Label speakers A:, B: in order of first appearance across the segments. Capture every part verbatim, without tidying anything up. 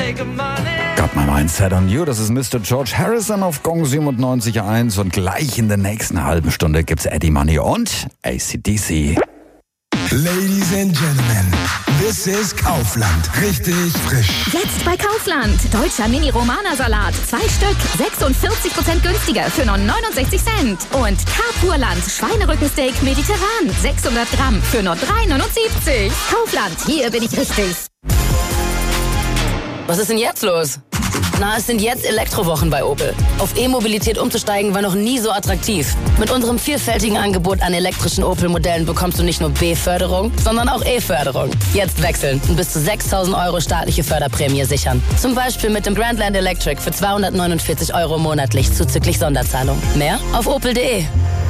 A: Got my mind set on you, das ist Mister George Harrison auf Gong siebenundneunzig Komma eins und gleich in der nächsten halben Stunde gibt's Eddie Money und A C D C.
B: Ladies and Gentlemen, this is Kaufland. Richtig frisch.
C: Jetzt bei Kaufland. Deutscher Mini-Romana-Salat. Zwei Stück. sechsundvierzig Prozent günstiger für nur neunundsechzig Cent. Und Carpurland Schweinerückensteak mediterran. sechshundert Gramm für nur drei neunundsiebzig. Kaufland, hier bin ich richtig.
D: Was ist denn jetzt los? Na, es sind jetzt Elektrowochen bei Opel. Auf E-Mobilität umzusteigen war noch nie so attraktiv. Mit unserem vielfältigen Angebot an elektrischen Opel-Modellen bekommst du nicht nur B-Förderung, sondern auch E-Förderung. Jetzt wechseln und bis zu sechstausend Euro staatliche Förderprämie sichern. Zum Beispiel mit dem Grandland Electric für zweihundertneunundvierzig Euro monatlich zuzüglich Sonderzahlung. Mehr auf opel punkt de.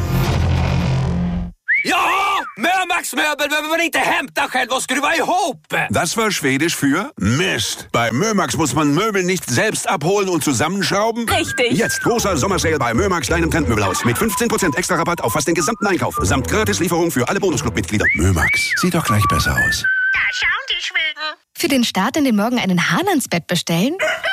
E: Ja, Mömax-Möbel behöver man inte hämta själv och skruva ihop.
F: Das war Schwedisch für Mist. Bei Mömax muss man Möbel nicht selbst abholen und zusammenschrauben.
C: Richtig.
F: Jetzt großer Sommersale bei Mömax, deinem Trendmöbelhaus. Mit fünfzehn Prozent extra Rabatt auf fast den gesamten Einkauf. Samt Gratislieferung für alle Bonusclub-Mitglieder. Mömax, sieht doch gleich besser aus.
G: Da schauen die Schweden.
H: Für den Start in den Morgen einen Hahn ans Bett bestellen?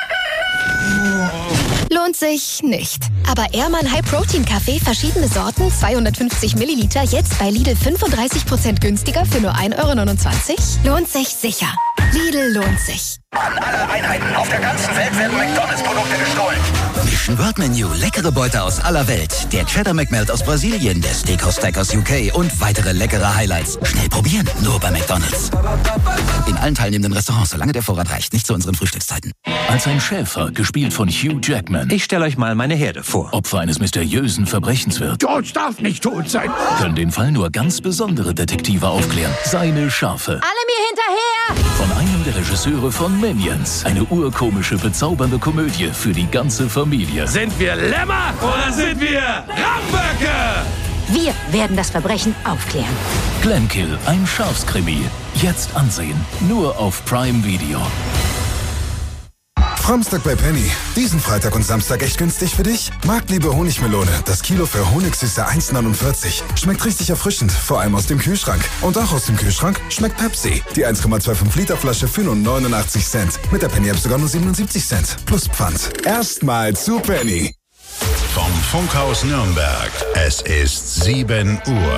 H: Lohnt sich nicht. Aber Ehrmann High Protein Kaffee, verschiedene Sorten, zweihundertfünfzig Milliliter, jetzt bei Lidl fünfunddreißig Prozent günstiger für nur ein Euro neunundzwanzig? Lohnt sich sicher. Lidl lohnt sich.
I: An alle Einheiten auf der ganzen Welt werden McDonalds-Produkte gestohlen.
J: Mission World Menu, leckere Beute aus aller Welt. Der Cheddar McMelt aus Brasilien, der Steakhouse Stack aus U K und weitere leckere Highlights. Schnell probieren, nur bei McDonalds. In allen teilnehmenden Restaurants, solange der Vorrat reicht, nicht zu unseren Frühstückszeiten.
K: Als ein Schäfer, gespielt von Hugh Jackman.
L: Ich stelle euch mal meine Herde vor.
K: Opfer eines mysteriösen Verbrechens wird.
M: George darf nicht tot sein.
K: Können den Fall nur ganz besondere Detektive aufklären. Seine Schafe.
C: Alle mir hinterher!
K: Von einem der Regisseure von Minions. Eine urkomische, bezaubernde Komödie für die ganze Familie.
E: Sind wir Lämmer oder sind wir Ramböcke?
C: Wir werden das Verbrechen aufklären.
K: Glenkill, ein Schafskrimi. Jetzt ansehen. Nur auf Prime Video.
B: Framstag bei Penny. Diesen Freitag und Samstag echt günstig für dich? Marktliebe Honigmelone. Das Kilo für Honigsüße eins neunundvierzig. Schmeckt richtig erfrischend, vor allem aus dem Kühlschrank. Und auch aus dem Kühlschrank schmeckt Pepsi. Die eins Komma fünfundzwanzig Liter Flasche für nur neunundachtzig Cent. Mit der Penny-App sogar nur siebenundsiebzig Cent. Plus Pfand. Erstmal zu Penny.
N: Vom Funkhaus Nürnberg. Es ist sieben Uhr.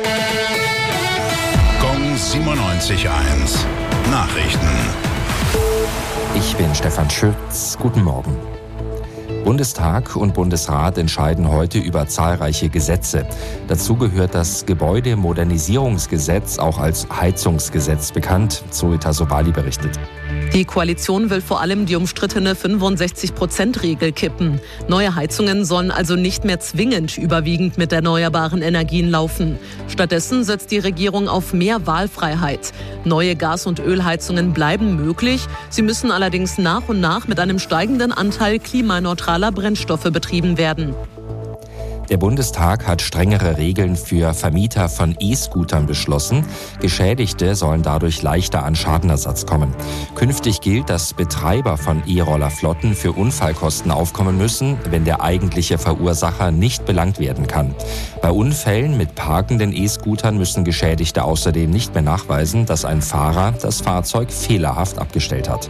N: Gong siebenundneunzig Komma eins. Nachrichten.
O: Ich bin Stefan Schütz. Guten Morgen. Bundestag und Bundesrat entscheiden heute über zahlreiche Gesetze. Dazu gehört das Gebäudemodernisierungsgesetz, auch als Heizungsgesetz bekannt, Zoe Sobali berichtet.
P: Die Koalition will vor allem die umstrittene fünfundsechzig Prozent Regel kippen. Neue Heizungen sollen also nicht mehr zwingend überwiegend mit erneuerbaren Energien laufen. Stattdessen setzt die Regierung auf mehr Wahlfreiheit. Neue Gas- und Ölheizungen bleiben möglich. Sie müssen allerdings nach und nach mit einem steigenden Anteil klimaneutraler Brennstoffe betrieben werden.
O: Der Bundestag hat strengere Regeln für Vermieter von E-Scootern beschlossen. Geschädigte sollen dadurch leichter an Schadenersatz kommen. Künftig gilt, dass Betreiber von E-Rollerflotten für Unfallkosten aufkommen müssen, wenn der eigentliche Verursacher nicht belangt werden kann. Bei Unfällen mit parkenden E-Scootern müssen Geschädigte außerdem nicht mehr nachweisen, dass ein Fahrer das Fahrzeug fehlerhaft abgestellt hat.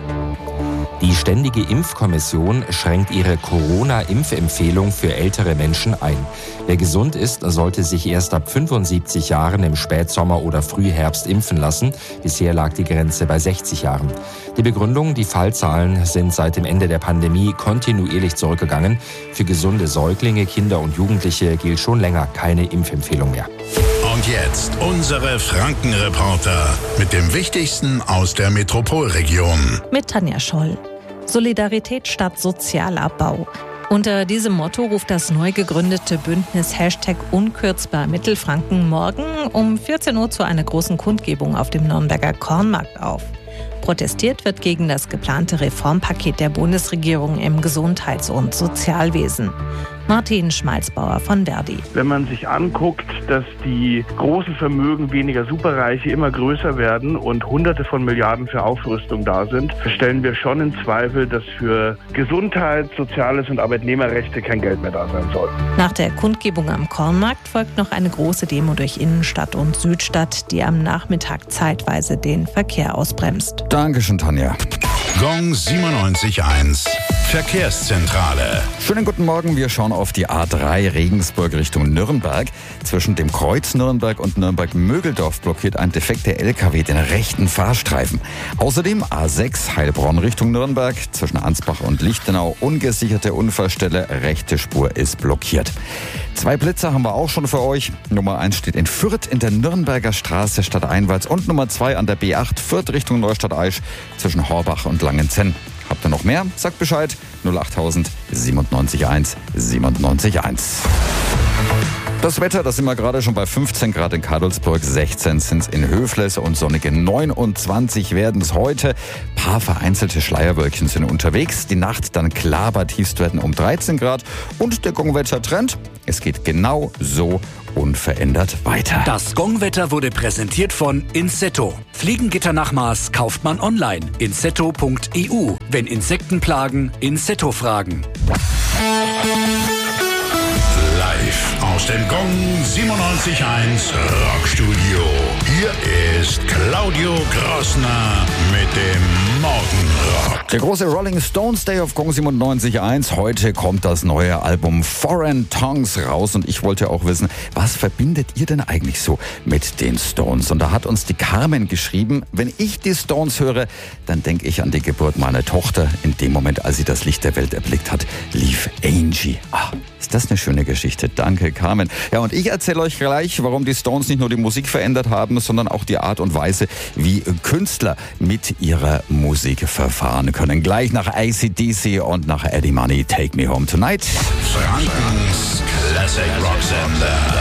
O: Die Ständige Impfkommission schränkt ihre Corona-Impfempfehlung für ältere Menschen ein. Wer gesund ist, sollte sich erst ab fünfundsiebzig Jahren im Spätsommer oder Frühherbst impfen lassen. Bisher lag die Grenze bei sechzig Jahren. Die Begründung, die Fallzahlen sind seit dem Ende der Pandemie kontinuierlich zurückgegangen. Für gesunde Säuglinge, Kinder und Jugendliche gilt schon länger keine Impfempfehlung mehr.
N: Und jetzt unsere Frankenreporter mit dem Wichtigsten aus der Metropolregion.
Q: Mit Tanja Scholl. Solidarität statt Sozialabbau. Unter diesem Motto ruft das neu gegründete Bündnis Hashtag Unkürzbar Mittelfranken morgen um vierzehn Uhr zu einer großen Kundgebung auf dem Nürnberger Kornmarkt auf. Protestiert wird gegen das geplante Reformpaket der Bundesregierung im Gesundheits- und Sozialwesen. Martin Schmalzbauer von Verdi.
R: Wenn man sich anguckt, dass die großen Vermögen weniger Superreiche immer größer werden und Hunderte von Milliarden für Aufrüstung da sind, stellen wir schon in Zweifel, dass für Gesundheit, Soziales und Arbeitnehmerrechte kein Geld mehr da sein soll.
Q: Nach der Kundgebung am Kornmarkt folgt noch eine große Demo durch Innenstadt und Südstadt, die am Nachmittag zeitweise den Verkehr ausbremst.
A: Dankeschön, Tanja.
N: Gong siebenundneunzig Komma eins. Verkehrszentrale.
A: Schönen guten Morgen, wir schauen auf die A drei Regensburg Richtung Nürnberg. Zwischen dem Kreuz Nürnberg und Nürnberg-Mögeldorf blockiert ein defekter L K W den rechten Fahrstreifen. Außerdem A sechs Heilbronn Richtung Nürnberg. Zwischen Ansbach und Lichtenau ungesicherte Unfallstelle, rechte Spur ist blockiert. Zwei Blitzer haben wir auch schon für euch. Nummer eins steht in Fürth in der Nürnberger Straße Stadteinwärts und Nummer zwei an der B acht Fürth Richtung Neustadt-Aisch zwischen Horbach und Langenzenn. Habt ihr noch mehr? Sagt Bescheid. null achttausend siebenundneunzig eins siebenundneunzig eins. Das Wetter, da sind wir gerade schon bei fünfzehn Grad in Kadolsburg, sechzehn sind es in Höfles und sonnige neunundzwanzig werden es heute. Paar vereinzelte Schleierwölkchen sind unterwegs. Die Nacht dann klar bei Tiefstwerten um dreizehn Grad. Und der Gongwetter-Trend, es geht genau so unverändert weiter.
L: Das Gongwetter wurde präsentiert von Insetto. Fliegengitternachmaß kauft man online. insetto punkt e u. Wenn Insekten plagen, Insetto fragen.
N: Live aus dem Gong siebenundneunzig Komma eins Rockstudio. Hier ist Claudio Grossner mit dem Morgenrock.
A: Der große Rolling Stones Day auf Gong siebenundneunzig Komma eins. Heute kommt das neue Album Foreign Tongues raus und ich wollte auch wissen, was verbindet ihr denn eigentlich so mit den Stones? Und da hat uns die Carmen geschrieben, wenn ich die Stones höre, dann denke ich an die Geburt meiner Tochter. In dem Moment, als sie das Licht der Welt erblickt hat, lief Angie. Ah, ist das eine schöne Geschichte. Danke, Carmen. Ja, und ich erzähle euch gleich, warum die Stones nicht nur die Musik verändert haben, sondern auch die Art und Weise, wie Künstler mit ihrer Musik verfahren können. Gleich nach A C D C und nach Eddie Money, Take Me Home Tonight.
N: Frankens Classic Rock Sender.